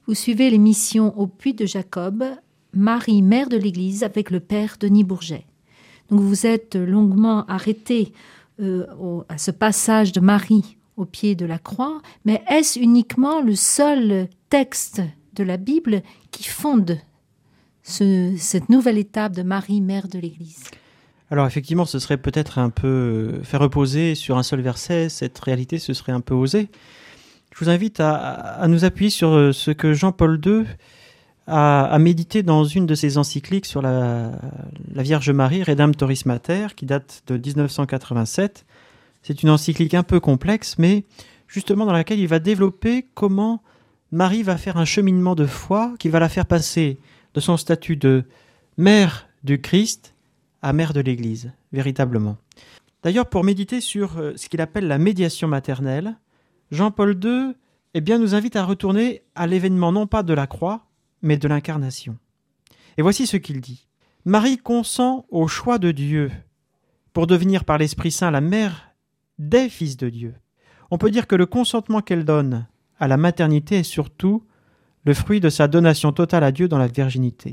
Vous suivez l'émission Au Puits de Jacob, Marie, mère de l'Église, avec le père Denis Bourget. Donc vous êtes longuement arrêté à ce passage de Marie au pied de la croix, mais est-ce uniquement le seul texte de la Bible qui fonde cette nouvelle étape de Marie, mère de l'Église? Alors effectivement, ce serait peut-être un peu faire reposer sur un seul verset cette réalité, ce serait un peu osé. Je vous invite à nous appuyer sur ce que Jean-Paul II a médité dans une de ses encycliques sur la Vierge Marie, Redemptoris Mater, qui date de 1987. C'est une encyclique un peu complexe, mais justement dans laquelle il va développer comment Marie va faire un cheminement de foi qui va la faire passer de son statut de mère du Christ à mère de l'Église, véritablement. D'ailleurs, pour méditer sur ce qu'il appelle la médiation maternelle, Jean-Paul II nous invite à retourner à l'événement non pas de la croix, mais de l'incarnation. Et voici ce qu'il dit. Marie consent au choix de Dieu pour devenir par l'Esprit Saint la mère des fils de Dieu. On peut dire que le consentement qu'elle donne à la maternité est surtout le fruit de sa donation totale à Dieu dans la virginité.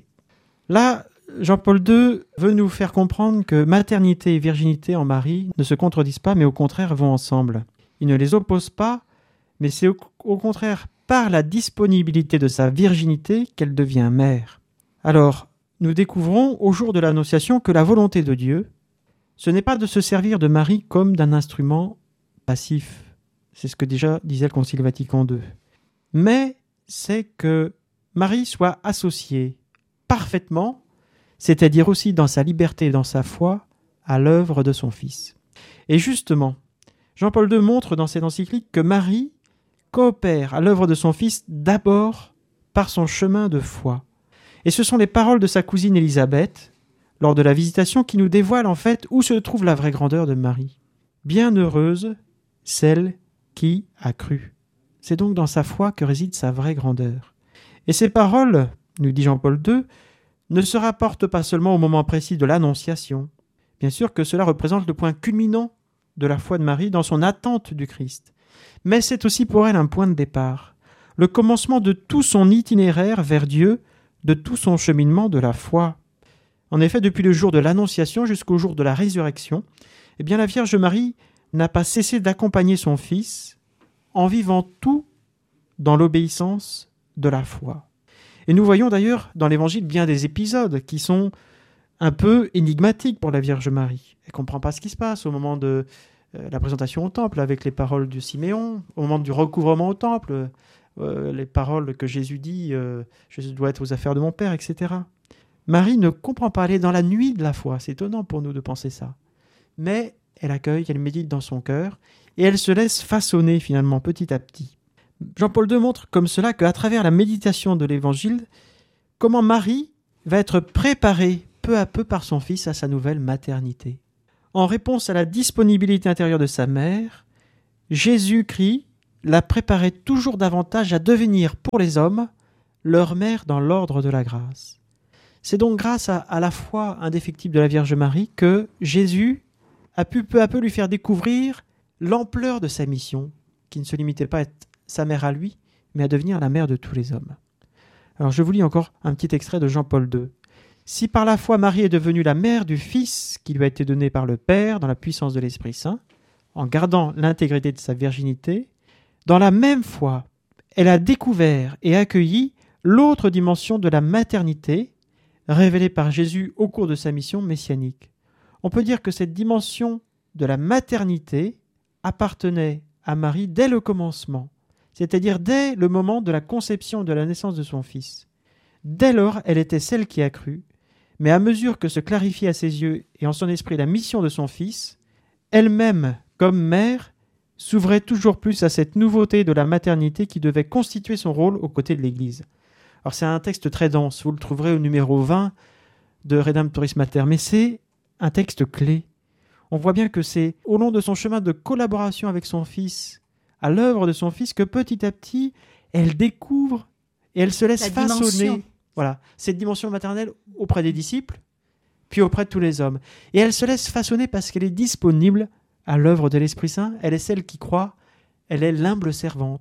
Là, Jean-Paul II veut nous faire comprendre que maternité et virginité en Marie ne se contredisent pas, mais au contraire vont ensemble. Il ne les oppose pas, mais c'est au contraire par la disponibilité de sa virginité qu'elle devient mère. Alors, nous découvrons au jour de l'Annonciation que la volonté de Dieu, ce n'est pas de se servir de Marie comme d'un instrument passif. C'est ce que déjà disait le Concile Vatican II. Mais c'est que Marie soit associée parfaitement, c'est-à-dire aussi dans sa liberté et dans sa foi, à l'œuvre de son Fils. Et justement, Jean-Paul II montre dans cette encyclique que Marie coopère à l'œuvre de son Fils d'abord par son chemin de foi. Et ce sont les paroles de sa cousine Élisabeth, lors de la visitation, qui nous dévoilent en fait où se trouve la vraie grandeur de Marie. Bienheureuse celle qui a cru. C'est donc dans sa foi que réside sa vraie grandeur. Et ces paroles, nous dit Jean-Paul II, ne se rapportent pas seulement au moment précis de l'Annonciation. Bien sûr que cela représente le point culminant de la foi de Marie dans son attente du Christ. Mais c'est aussi pour elle un point de départ, le commencement de tout son itinéraire vers Dieu, de tout son cheminement de la foi. En effet, depuis le jour de l'Annonciation jusqu'au jour de la résurrection, la Vierge Marie n'a pas cessé d'accompagner son Fils en vivant tout dans l'obéissance de la foi. Et nous voyons d'ailleurs dans l'Évangile bien des épisodes qui sont un peu énigmatiques pour la Vierge Marie. Elle ne comprend pas ce qui se passe au moment de la présentation au temple avec les paroles de Siméon, au moment du recouvrement au temple, les paroles que Jésus dit « Je dois être aux affaires de mon Père », etc. Marie ne comprend pas, elle est dans la nuit de la foi. C'est étonnant pour nous de penser ça. Mais elle accueille, elle médite dans son cœur et elle se laisse façonner finalement petit à petit. Jean-Paul II montre comme cela qu'à travers la méditation de l'Évangile, comment Marie va être préparée peu à peu par son Fils à sa nouvelle maternité. En réponse à la disponibilité intérieure de sa mère, Jésus-Christ la préparait toujours davantage à devenir pour les hommes leur mère dans l'ordre de la grâce. C'est donc grâce à la foi indéfectible de la Vierge Marie que Jésus a pu peu à peu lui faire découvrir l'ampleur de sa mission, qui ne se limitait pas à être sa mère à lui, mais à devenir la mère de tous les hommes. Alors je vous lis encore un petit extrait de Jean-Paul II. Si par la foi Marie est devenue la mère du Fils qui lui a été donné par le Père dans la puissance de l'Esprit Saint, en gardant l'intégrité de sa virginité, dans la même foi, elle a découvert et accueilli l'autre dimension de la maternité révélée par Jésus au cours de sa mission messianique. On peut dire que cette dimension de la maternité appartenait à Marie dès le commencement, c'est-à-dire dès le moment de la conception et de la naissance de son Fils. Dès lors, elle était celle qui a cru, mais à mesure que se clarifiait à ses yeux et en son esprit la mission de son Fils, elle-même, comme mère, s'ouvrait toujours plus à cette nouveauté de la maternité qui devait constituer son rôle aux côtés de l'Église. Alors c'est un texte très dense, vous le trouverez au numéro 20 de Redemptoris Mater, mais c'est un texte clé. On voit bien que c'est au long de son chemin de collaboration avec son Fils, à l'œuvre de son Fils, que petit à petit, elle découvre et elle se laisse façonner. Voilà, cette dimension maternelle auprès des disciples, puis auprès de tous les hommes. Et elle se laisse façonner parce qu'elle est disponible à l'œuvre de l'Esprit Saint. Elle est celle qui croit, elle est l'humble servante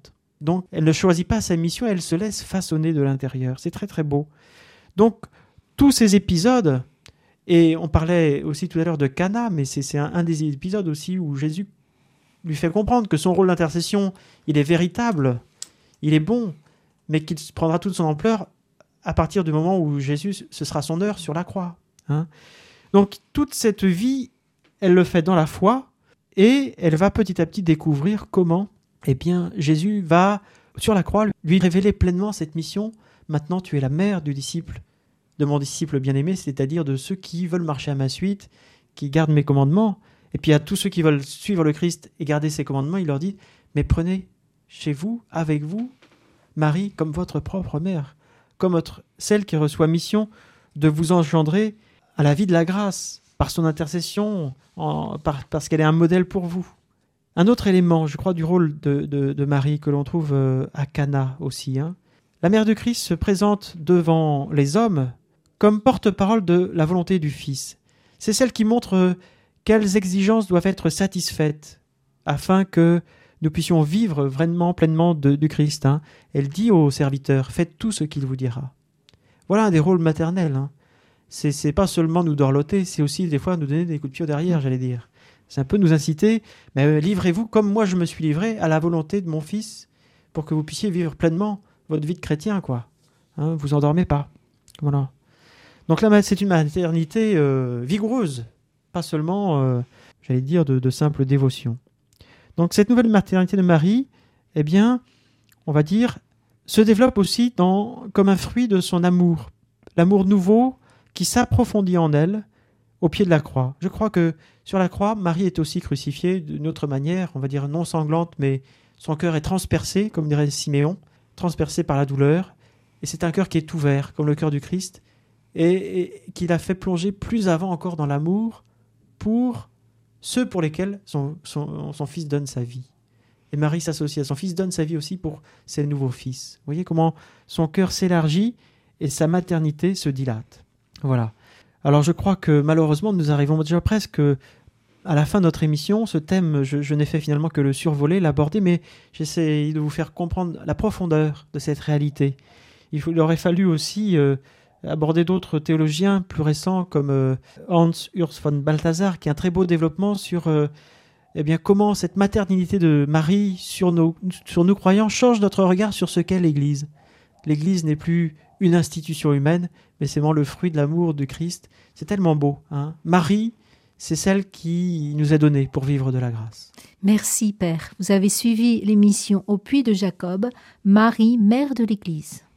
Donc, elle ne choisit pas sa mission, elle se laisse façonner de l'intérieur. C'est très, très beau. Donc, tous ces épisodes, et on parlait aussi tout à l'heure de Cana, mais c'est un des épisodes aussi où Jésus lui fait comprendre que son rôle d'intercession, il est véritable, il est bon, mais qu'il prendra toute son ampleur à partir du moment où Jésus, ce sera son heure sur la croix. Hein. Donc, toute cette vie, elle le fait dans la foi, et elle va petit à petit découvrir comment Jésus va, sur la croix, lui révéler pleinement cette mission. Maintenant, tu es la mère du disciple, de mon disciple bien-aimé, c'est-à-dire de ceux qui veulent marcher à ma suite, qui gardent mes commandements. Et puis à tous ceux qui veulent suivre le Christ et garder ses commandements, il leur dit, mais prenez chez vous, avec vous, Marie comme votre propre mère, comme celle qui reçoit mission de vous engendrer à la vie de la grâce, par son intercession, parce qu'elle est un modèle pour vous. Un autre élément, je crois, du rôle de Marie que l'on trouve à Cana aussi. Hein. La mère de Christ se présente devant les hommes comme porte-parole de la volonté du Fils. C'est celle qui montre quelles exigences doivent être satisfaites afin que nous puissions vivre vraiment pleinement du Christ. Hein. Elle dit aux serviteurs, faites tout ce qu'il vous dira. Voilà un des rôles maternels. Hein. C'est pas seulement nous dorloter, c'est aussi des fois nous donner des coups de pied derrière, j'allais dire. C'est un peu nous inciter, mais livrez-vous comme moi je me suis livré à la volonté de mon Fils pour que vous puissiez vivre pleinement votre vie de chrétien, quoi. Hein, vous endormez pas. Voilà. Donc là, c'est une maternité vigoureuse, pas seulement, j'allais dire, de simple dévotion. Donc cette nouvelle maternité de Marie, on va dire, se développe aussi comme un fruit de son amour. L'amour nouveau qui s'approfondit en elle au pied de la croix. Je crois que sur la croix, Marie est aussi crucifiée d'une autre manière, on va dire non sanglante, mais son cœur est transpercé, comme dirait Siméon, transpercé par la douleur. Et c'est un cœur qui est ouvert, comme le cœur du Christ, et qui l'a fait plonger plus avant encore dans l'amour pour ceux pour lesquels son Fils donne sa vie. Et Marie s'associe à son Fils, donne sa vie aussi pour ses nouveaux fils. Vous voyez comment son cœur s'élargit et sa maternité se dilate. Voilà. Alors je crois que malheureusement nous arrivons déjà presque à la fin de notre émission. Ce thème, je n'ai fait finalement que le survoler, l'aborder, mais j'essaie de vous faire comprendre la profondeur de cette réalité. Il aurait fallu aussi aborder d'autres théologiens plus récents comme Hans Urs von Balthasar, qui a un très beau développement sur comment cette maternité de Marie sur nous croyants change notre regard sur ce qu'est l'Église. L'Église n'est plus une institution humaine, mais c'est vraiment le fruit de l'amour du Christ. C'est tellement beau. Hein. Marie, c'est celle qui nous est donnée pour vivre de la grâce. Merci Père. Vous avez suivi l'émission Au Puits de Jacob, Marie, mère de l'Église.